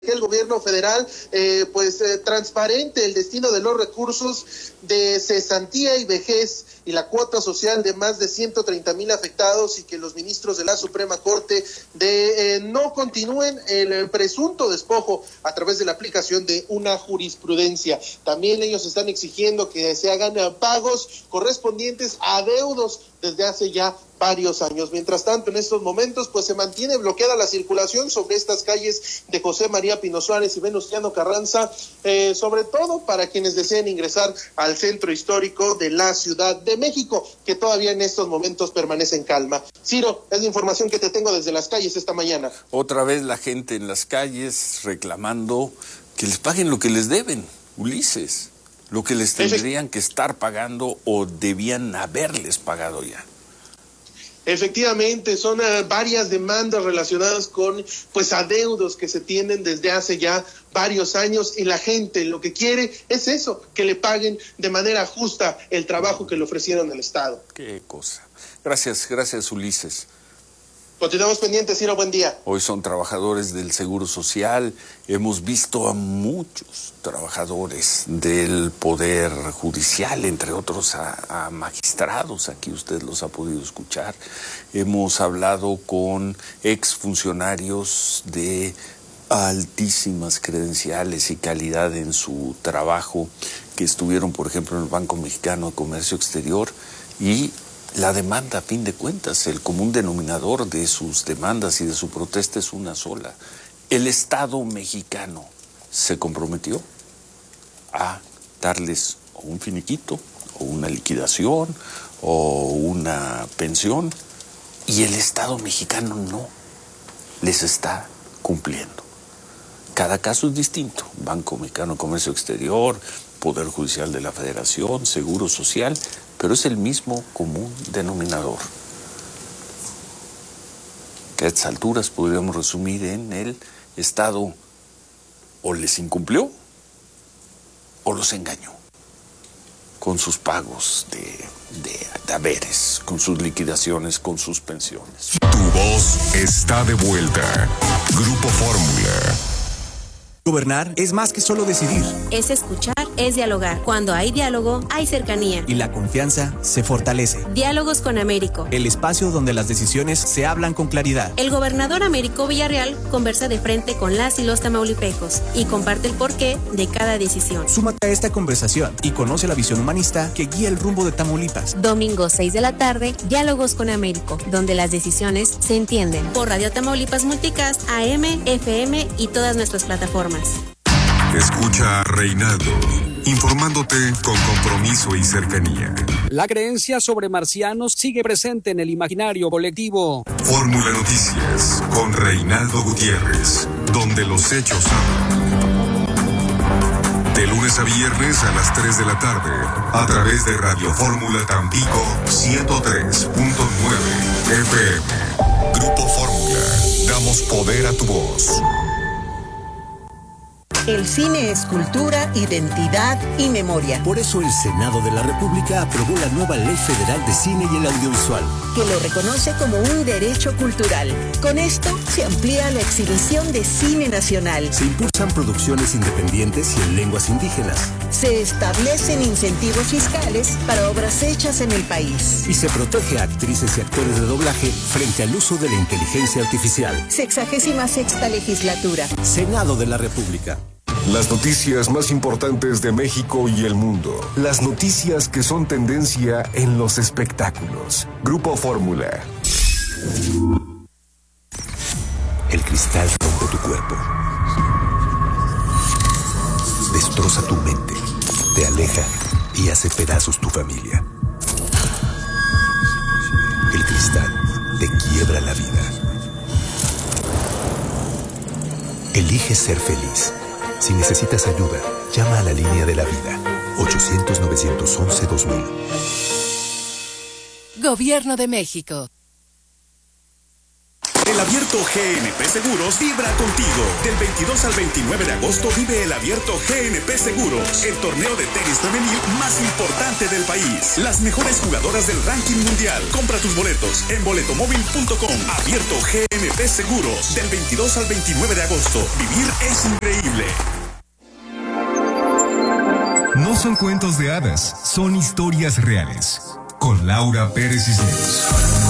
que el gobierno federal transparente el destino de los recursos de cesantía y vejez y la cuota social de más de 130,000 afectados, y que los ministros de la Suprema Corte no continúen el presunto despojo a través de la aplicación de una jurisprudencia. También ellos están exigiendo que se hagan pagos correspondientes a adeudos desde hace ya varios años. Mientras tanto, en estos momentos, se mantiene bloqueada la circulación sobre estas calles de José María Pino Suárez y Venustiano Carranza, sobre todo para quienes deseen ingresar al centro histórico de la Ciudad de México, que todavía en estos momentos permanece en calma. Ciro, es la información que te tengo desde las calles esta mañana. Otra vez la gente en las calles reclamando que les paguen lo que les deben, Ulises, lo que les tendrían que estar pagando o debían haberles pagado ya. Efectivamente, son varias demandas relacionadas con adeudos que se tienen desde hace ya varios años, y la gente lo que quiere es eso, que le paguen de manera justa el trabajo que le ofrecieron al Estado. Qué cosa. Gracias Ulises. Continuamos pendientes, Ciro, buen día. Hoy son trabajadores del Seguro Social. Hemos visto a muchos trabajadores del Poder Judicial, entre otros a magistrados. Aquí usted los ha podido escuchar. Hemos hablado con exfuncionarios de altísimas credenciales y calidad en su trabajo, que estuvieron, por ejemplo, en el Banco Mexicano de Comercio Exterior, y la demanda, a fin de cuentas, el común denominador de sus demandas y de su protesta es una sola. El Estado mexicano se comprometió a darles un finiquito, o una liquidación, o una pensión, y el Estado mexicano no les está cumpliendo. Cada caso es distinto. Banco Mexicano de Comercio Exterior, Poder Judicial de la Federación, Seguro Social, pero es el mismo común denominador, que a estas alturas podríamos resumir en el Estado o les incumplió o los engañó con sus pagos de haberes, con sus liquidaciones, con sus pensiones. Tu voz está de vuelta. Grupo Fórmula. Gobernar es más que solo decidir. Es escuchar, es dialogar. Cuando hay diálogo, hay cercanía. Y la confianza se fortalece. Diálogos con Américo. El espacio donde las decisiones se hablan con claridad. El gobernador Américo Villarreal conversa de frente con las y los tamaulipecos y comparte el porqué de cada decisión. Súmate a esta conversación y conoce la visión humanista que guía el rumbo de Tamaulipas. Domingo 6 de la tarde, Diálogos con Américo, donde las decisiones se entienden. Por Radio Tamaulipas Multicast, AM, FM y todas nuestras plataformas. Escucha a Reinaldo, informándote con compromiso y cercanía. La creencia sobre marcianos sigue presente en el imaginario colectivo. Fórmula Noticias con Reinaldo Gutiérrez, donde los hechos hablan. De lunes a viernes a las 3 de la tarde, a través de Radio Fórmula Tampico 103.9 FM. Grupo Fórmula, damos poder a tu voz. El cine es cultura, identidad y memoria. Por eso el Senado de la República aprobó la nueva Ley Federal de Cine y el Audiovisual, que lo reconoce como un derecho cultural. Con esto se amplía la exhibición de cine nacional. Se impulsan producciones independientes y en lenguas indígenas. Se establecen incentivos fiscales para obras hechas en el país. Y se protege a actrices y actores de doblaje frente al uso de la inteligencia artificial. 66ª legislatura. Senado de la República. Las noticias más importantes de México y el mundo. Las noticias que son tendencia en los espectáculos. Grupo Fórmula. El cristal rompe tu cuerpo. Destroza tu mente. Te aleja y hace pedazos tu familia. El cristal te quiebra la vida. Elige ser feliz. Si necesitas ayuda, llama a la línea de la vida. 800-911-2000. Gobierno de México. El Abierto GNP Seguros vibra contigo. Del 22 al 29 de agosto vive el Abierto GNP Seguros, el torneo de tenis femenil más importante del país. Las mejores jugadoras del ranking mundial. Compra tus boletos en boletomóvil.com. Abierto GNP Seguros, del 22 al 29 de agosto. Vivir es increíble. No son cuentos de hadas, son historias reales. Con Laura Pérez Cisneros.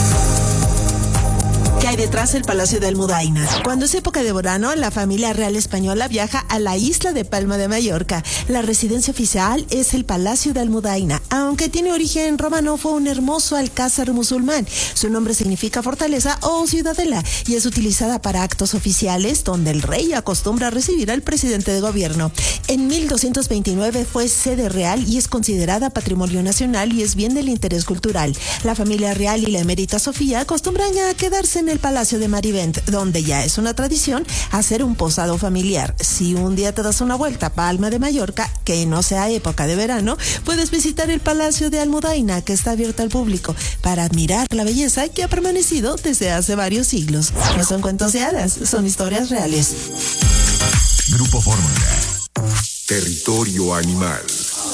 ¿Qué hay detrás del Palacio de Almudaina? Cuando es época de verano, la familia real española viaja a la isla de Palma de Mallorca. La residencia oficial es el Palacio de Almudaina. Aunque tiene origen romano, fue un hermoso alcázar musulmán. Su nombre significa fortaleza o ciudadela y es utilizada para actos oficiales donde el rey acostumbra a recibir al presidente de gobierno. En 1229 fue sede real y es considerada patrimonio nacional y es bien del interés cultural. La familia real y la emérita Sofía acostumbran a quedarse en el Palacio de Marivent, donde ya es una tradición hacer un posado familiar. Si un día te das una vuelta a Palma de Mallorca, que no sea época de verano, puedes visitar el Palacio de Almudaina, que está abierto al público, para admirar la belleza que ha permanecido desde hace varios siglos. No son cuentos de hadas, son historias reales. Grupo Fórmula. Territorio animal.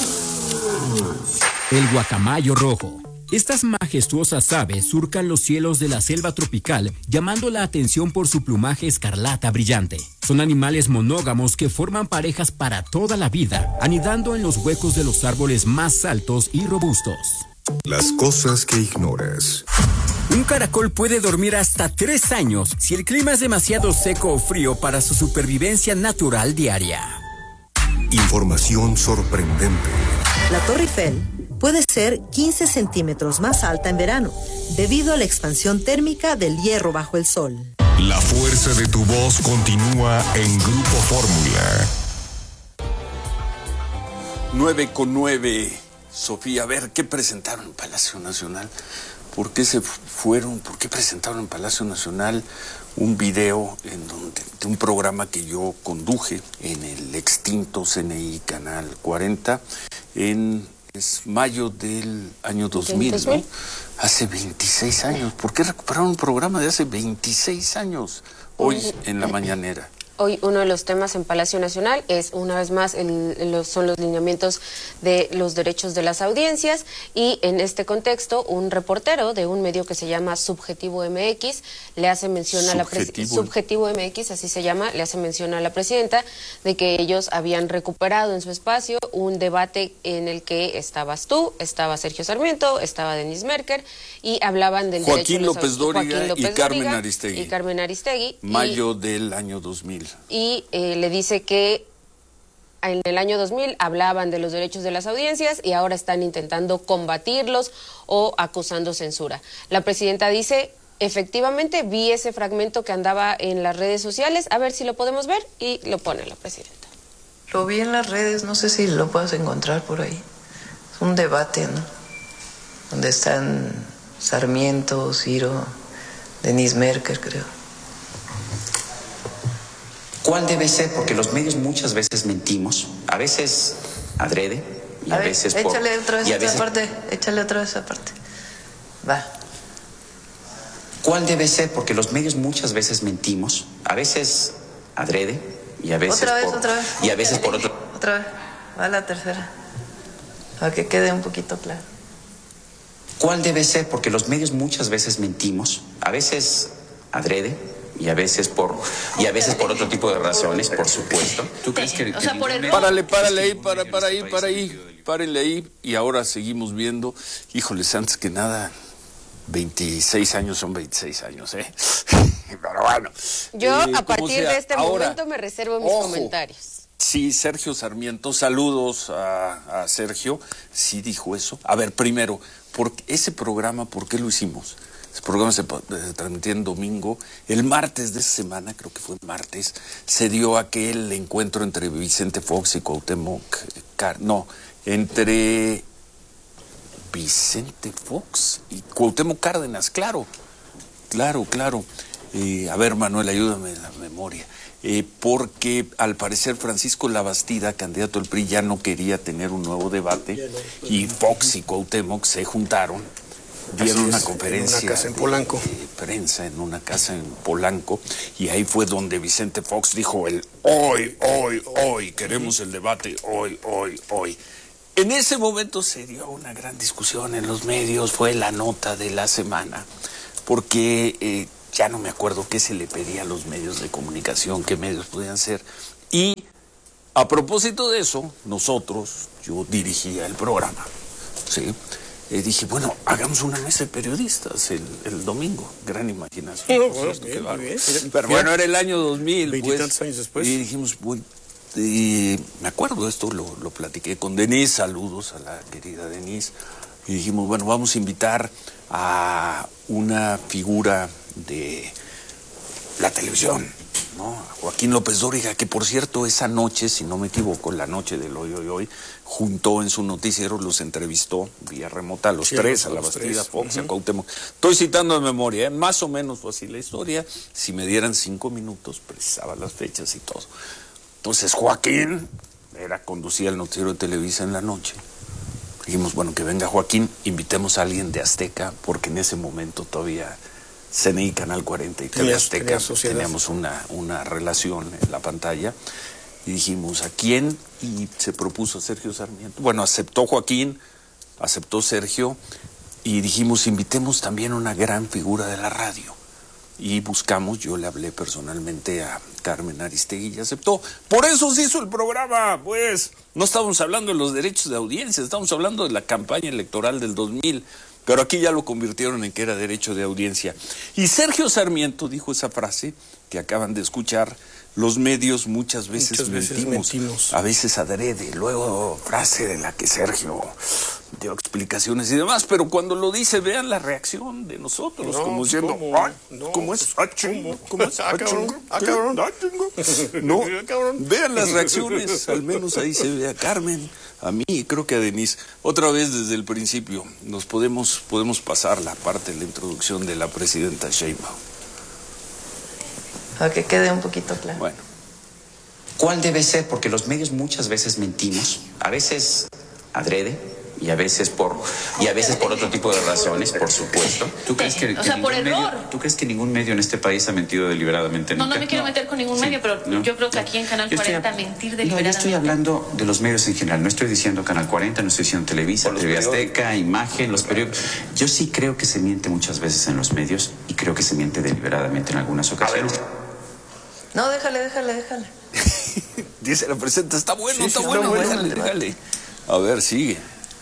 El guacamayo rojo. Estas majestuosas aves surcan los cielos de la selva tropical, llamando la atención por su plumaje escarlata brillante. Son animales monógamos que forman parejas para toda la vida, anidando en los huecos de los árboles más altos y robustos. Las cosas que ignoras. Un caracol puede dormir hasta 3 años si el clima es demasiado seco o frío para su supervivencia natural diaria. Información sorprendente. La Torre Eiffel puede ser 15 centímetros más alta en verano, debido a la expansión térmica del hierro bajo el sol. La fuerza de tu voz continúa en Grupo Fórmula. 9:09. Sofía, a ver, ¿qué presentaron en Palacio Nacional? ¿Por qué se fueron? ¿Por qué presentaron en Palacio Nacional un video en donde, de un programa que yo conduje en el extinto CNI Canal 40 es mayo del año 2000, ¿no? Hace 26 años. ¿Por qué recuperaron un programa de hace 26 años hoy en la mañanera? Hoy uno de los temas en Palacio Nacional es, una vez más, son los lineamientos de los derechos de las audiencias, y en este contexto un reportero de un medio que se llama Subjetivo MX le hace mención a la Subjetivo MX, así se llama, le hace mención a la presidenta de que ellos habían recuperado en su espacio un debate en el que estabas tú, estaba Sergio Sarmiento, estaba Denis Merker, y hablaban del Joaquín derecho López Dóriga y Carmen Aristegui. Mayo del año 2000. Y le dice que en el año 2000 hablaban de los derechos de las audiencias y ahora están intentando combatirlos o acusando censura. La presidenta dice, efectivamente vi ese fragmento que andaba en las redes sociales, a ver si lo podemos ver, y lo pone la presidenta. Lo vi en las redes, no sé si lo puedes encontrar por ahí. Es un debate, ¿no? Donde están Sarmiento, Ciro, Denis Merker, creo. ¿Cuál debe ser? Porque los medios muchas veces mentimos, a veces adrede y a veces por... Échale otra vez esa parte, échale otra vez esa parte. Va. ¿Cuál debe ser? Porque los medios muchas veces mentimos, a veces adrede y a veces otra vez. Y a veces por otro... Otra vez, va la tercera, para que quede un poquito claro. ¿Cuál debe ser? Porque los medios muchas veces mentimos, a veces adrede y a veces por otro tipo de razones, por supuesto. ¿Tú crees que... O sea, por el... Párenle ahí. Y ahora seguimos viendo. Híjoles, antes que nada, 26 años son 26 años, ¿eh? Pero bueno. Yo, a partir de este momento, me reservo mis comentarios. Sí, Sergio Sarmiento, saludos a Sergio. Sí dijo eso. A ver, primero, ese programa, ¿por qué lo hicimos? Ese programa se transmitía en domingo. El martes de esa semana, creo que fue martes, se dio aquel encuentro entre Vicente Fox y Cuauhtémoc. Entre Vicente Fox y Cuauhtémoc Cárdenas, claro. A ver, Manuel, ayúdame en la memoria. Porque al parecer Francisco Labastida, candidato del PRI, ya no quería tener un nuevo debate, y Fox y Cuauhtémoc se juntaron dieron una conferencia en una casa en Polanco. De prensa en una casa en Polanco, y ahí fue donde Vicente Fox dijo hoy, queremos el debate, hoy. En ese momento se dio una gran discusión en los medios, fue la nota de la semana, porque ya no me acuerdo qué se le pedía a los medios de comunicación, qué medios podían ser, y a propósito de eso, yo dirigía el programa, ¿sí? Dije, bueno, hagamos una mesa de periodistas el domingo. Gran imaginación. Bien. Pero bueno, era el año 2000. 20 años después. Y dijimos, bueno, me acuerdo, esto lo platiqué con Denise, saludos a la querida Denise. Y dijimos, bueno, vamos a invitar a una figura de la televisión, ¿no? Joaquín López Dóriga, que por cierto esa noche, si no me equivoco, la noche del hoy, juntó en su noticiero, los entrevistó vía remota a los tres, a la Bastida, Fox, a Cuauhtémoc. Estoy citando de memoria, más o menos fue así la historia. Si me dieran 5 minutos, precisaba las fechas y todo. Entonces Joaquín conducía el noticiero de Televisa en la noche. Dijimos, bueno, que venga Joaquín, invitemos a alguien de Azteca, porque en ese momento todavía CNI, Canal 40 y TV Azteca teníamos una relación en la pantalla, y dijimos, ¿a quién? Y se propuso Sergio Sarmiento. Bueno, aceptó Joaquín, aceptó Sergio, y dijimos, invitemos también a una gran figura de la radio. Y buscamos, yo le hablé personalmente a Carmen Aristegui y aceptó. Por eso se hizo el programa, pues. No estábamos hablando de los derechos de audiencia, estamos hablando de la campaña electoral del 2000. Pero aquí ya lo convirtieron en que era derecho de audiencia. Y Sergio Sarmiento dijo esa frase que acaban de escuchar: los medios muchas veces mentimos, a veces adrede. Luego frase de la que Sergio dio explicaciones y demás, pero cuando lo dice, vean la reacción de nosotros, como diciendo, ¿cómo es? ¿Cómo es? No, vean las reacciones, al menos ahí se ve a Carmen, a mí y creo que a Denise. Otra vez desde el principio, nos podemos pasar la parte de la introducción de la presidenta Sheinbaum. A que quede un poquito claro. Bueno. ¿Cuál debe ser? Porque los medios muchas veces mentimos, a veces adrede, y a veces por otro tipo de razones, por supuesto. ¿Tú crees que por error? ¿Tú crees que ningún medio en este país ha mentido deliberadamente? No me quiero meter con ningún medio, pero yo creo que aquí en Canal 40 mentir deliberadamente. No, yo estoy hablando de los medios en general. No estoy diciendo Canal 40, no estoy diciendo Televisa, TV Azteca, Imagen, los periódicos. Yo sí creo que se miente muchas veces en los medios y creo que se miente deliberadamente en algunas ocasiones. No, déjale. Dice la presidenta, está bueno, déjale. A ver, sigue.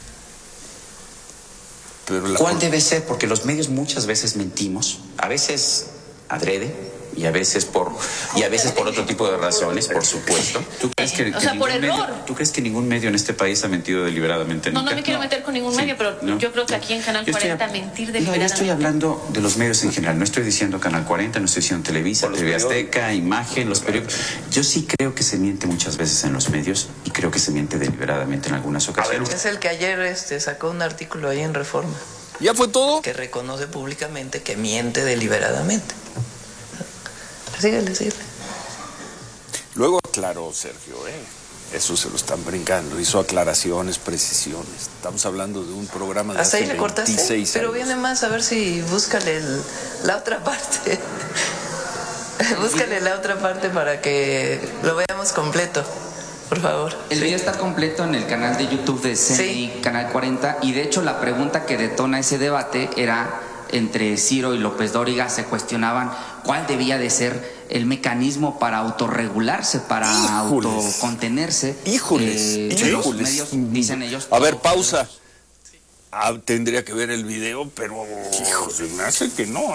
¿Cuál debe ser? Porque los medios muchas veces mentimos, a veces adrede y a veces por otro tipo de razones, por supuesto. ¿Tú crees que por error? ¿Tú crees que ningún medio en este país ha mentido deliberadamente? No me quiero meter con ningún medio, pero yo creo que aquí en Canal 40 mentir deliberadamente. Yo estoy hablando de los medios en general. No estoy diciendo Canal 40, no estoy diciendo Televisa, TV Azteca, Imagen, los periódicos. Yo sí creo que se miente muchas veces en los medios y creo que se miente deliberadamente en algunas ocasiones. Es el que ayer sacó un artículo ahí en Reforma. ¿Ya fue todo? Que reconoce públicamente que miente deliberadamente. Síguele. Luego aclaró Sergio, eso se lo están brincando, hizo aclaraciones, precisiones. Estamos hablando de un programa de hasta hace ahí le cortaste, 26 pero años. viene más, a ver si búscale la otra parte. Búscale la otra parte para que lo veamos completo, por favor. El video está completo en el canal de YouTube de CNI, Canal 40, y de hecho la pregunta que detona ese debate era entre Ciro y López Dóriga. Se cuestionaban cuál debía de ser el mecanismo para autorregularse, para autocontenerse. Los medios, dicen ellos. A ver, pausa. Tendría que ver el video, pero se me hace que no,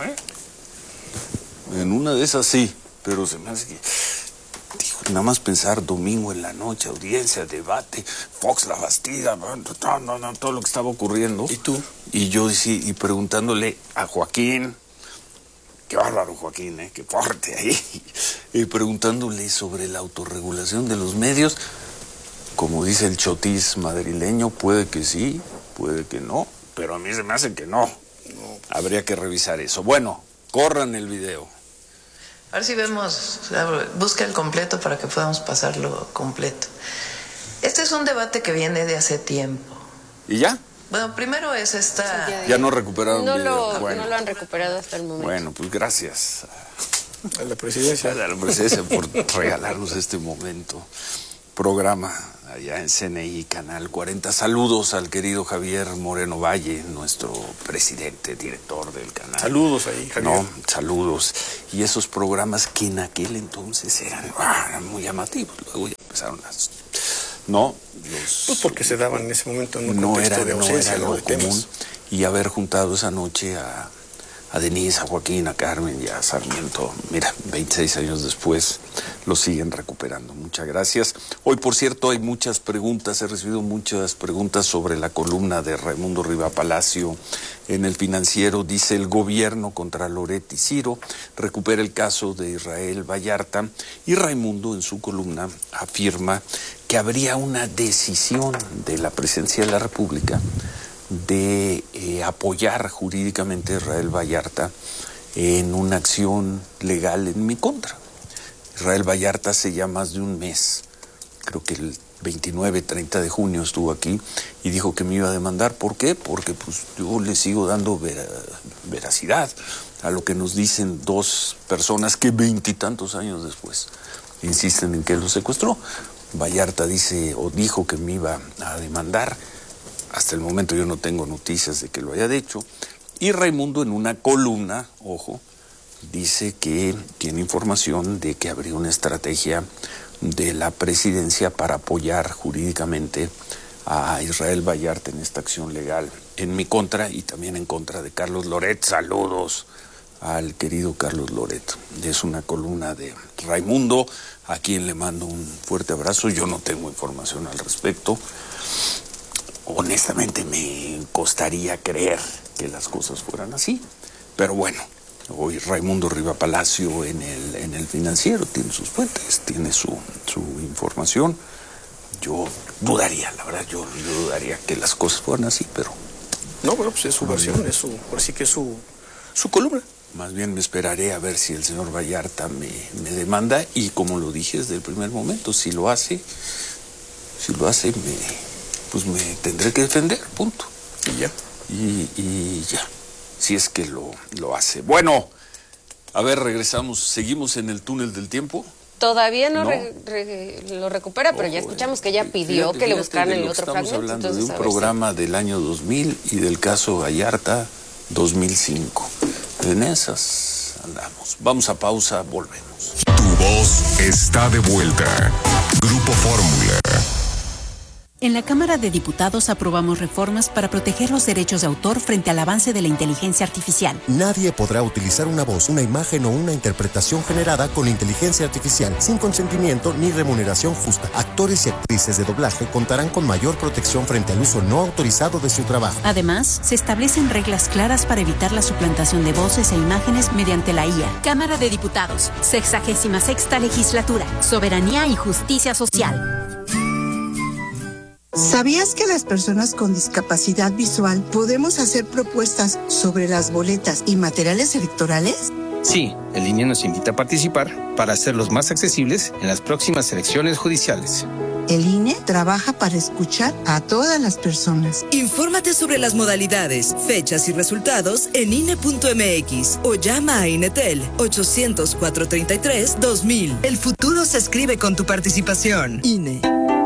En una de esas sí, pero se me hace que... nada más pensar domingo en la noche, audiencia, debate, Fox, la Bastida, todo lo que estaba ocurriendo. ¿Y tú? Y yo y preguntándole a Joaquín, qué bárbaro Joaquín, qué fuerte ahí, y preguntándole sobre la autorregulación de los medios, como dice el chotis madrileño, puede que sí, puede que no, pero a mí se me hace que no. Habría que revisar eso. Bueno, corran el video. A ver si vemos, busca el completo para que podamos pasarlo completo. Este es un debate que viene de hace tiempo. ¿Y ya? Bueno, primero es esta... Ya no recuperaron video. No lo han recuperado hasta el momento. Bueno, pues gracias a la presidencia. A la presidencia por regalarnos este momento. Programa allá en CNI, Canal 40. Saludos al querido Javier Moreno Valle, nuestro presidente, director del canal. Saludos ahí, Javier. No, saludos. Y esos programas que en aquel entonces eran muy llamativos. Luego ya empezaron las... No, pues porque se daban en ese momento en un contexto de ausencia, no era lo común. Y haber juntado esa noche a Denise, a Joaquín, a Carmen y a Sarmiento, mira, 26 años después lo siguen recuperando. Muchas gracias. Hoy, por cierto, hay muchas preguntas, he recibido muchas preguntas sobre la columna de Raimundo Riva Palacio en El Financiero. Dice: el gobierno contra Loret y Ciro recupera el caso de Israel Vallarta, y Raimundo en su columna afirma que habría una decisión de la Presidencia de la República de apoyar jurídicamente a Israel Vallarta en una acción legal en mi contra. Israel Vallarta hace ya más de un mes, creo que el 29-30 de junio estuvo aquí y dijo que me iba a demandar. ¿Por qué? Porque pues yo le sigo dando veracidad a lo que nos dicen dos personas que 20 y tantos años después insisten en que él lo secuestró. Vallarta dice o dijo que me iba a demandar. Hasta el momento yo no tengo noticias de que lo haya hecho. Y Raimundo en una columna, ojo, dice que tiene información de que habría una estrategia de la presidencia para apoyar jurídicamente a Israel Vallarta en esta acción legal en mi contra y también en contra de Carlos Loret. Saludos al querido Carlos Loret. Es una columna de Raimundo, a quien le mando un fuerte abrazo. Yo no tengo información al respecto. Honestamente me costaría creer que las cosas fueran así, pero bueno, hoy Raimundo Riva Palacio en el Financiero tiene sus fuentes, tiene su información. Yo dudaría, la verdad, yo dudaría que las cosas fueran así, pero... No, bueno, pues es su versión, por sí que es su columna. Más bien me esperaré a ver si el señor Vallarta me demanda, y como lo dije desde el primer momento, si lo hace, pues me tendré que defender, punto. Y ya. Y ya, si es que lo hace. Bueno, a ver, regresamos, seguimos en el túnel del tiempo. Todavía no. Lo recupera, pero ya escuchamos que ella pidió que le buscaran el otro fragmento. Estamos hablando de un programa del año 2000 y del caso Vallarta 2005. En esas andamos. Vamos a pausa, volvemos. Tu voz está de vuelta. Grupo Fórmula. En la Cámara de Diputados aprobamos reformas para proteger los derechos de autor frente al avance de la inteligencia artificial. Nadie podrá utilizar una voz, una imagen o una interpretación generada con inteligencia artificial sin consentimiento ni remuneración justa. Actores y actrices de doblaje contarán con mayor protección frente al uso no autorizado de su trabajo. Además, se establecen reglas claras para evitar la suplantación de voces e imágenes mediante la IA. Cámara de Diputados, 66ª Legislatura, Soberanía y Justicia Social. ¿Sabías que las personas con discapacidad visual podemos hacer propuestas sobre las boletas y materiales electorales? Sí, el INE nos invita a participar para hacerlos más accesibles en las próximas elecciones judiciales. El INE trabaja para escuchar a todas las personas. Infórmate sobre las modalidades, fechas y resultados en INE.mx o llama a INETEL 800-433-2000. El futuro se escribe con tu participación. INE.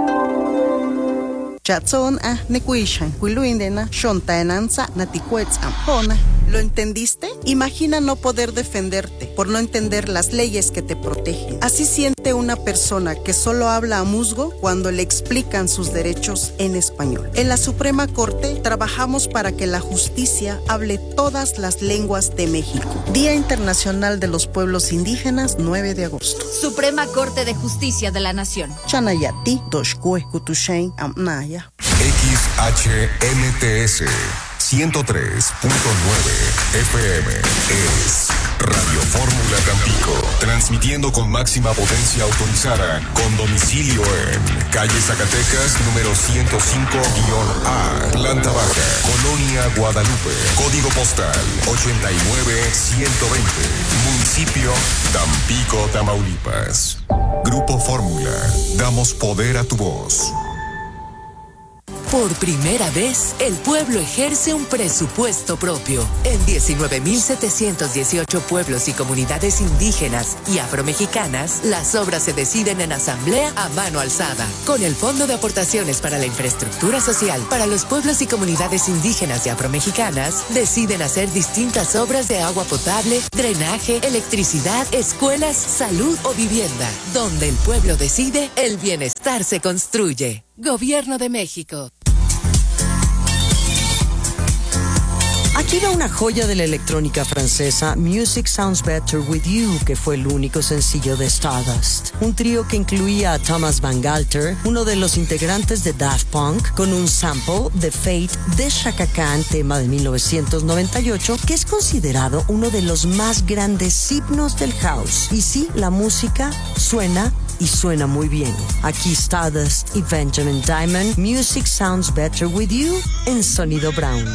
¿Lo entendiste? Imagina no poder defenderte por no entender las leyes que te protegen. Así siente una persona que solo habla a musgo cuando le explican sus derechos en español. En la Suprema Corte trabajamos para que la justicia hable todas las lenguas de México. Día Internacional de los Pueblos Indígenas, 9 de agosto. Suprema Corte de Justicia de la Nación. Chanayati, Doshkue, Kutushain, Amnaya. XHNTS 103.9 FM es Radio Fórmula Tampico, transmitiendo con máxima potencia autorizada, con domicilio en calle Zacatecas, número 105-A, planta baja, Colonia Guadalupe, código postal 89120, municipio Tampico, Tamaulipas. Grupo Fórmula, damos poder a tu voz. Por primera vez, el pueblo ejerce un presupuesto propio. En 19.718 pueblos y comunidades indígenas y afromexicanas, las obras se deciden en asamblea a mano alzada. Con el Fondo de Aportaciones para la Infraestructura Social para los pueblos y comunidades indígenas y afromexicanas, deciden hacer distintas obras de agua potable, drenaje, electricidad, escuelas, salud o vivienda. Donde el pueblo decide, el bienestar se construye. Gobierno de México. Aquí va una joya de la electrónica francesa, Music Sounds Better With You, que fue el único sencillo de Stardust. Un trío que incluía a Thomas Van Galter, uno de los integrantes de Daft Punk, con un sample de Fate de Chaka Khan, tema de 1998, que es considerado uno de los más grandes himnos del house. Y sí, la música suena y suena muy bien. Aquí Stardust y Benjamin Diamond, Music Sounds Better With You en Sonido Brown.